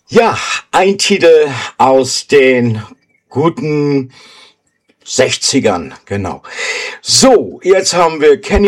Ja, ein Titel aus den guten 60ern, genau. So, jetzt haben wir Kenny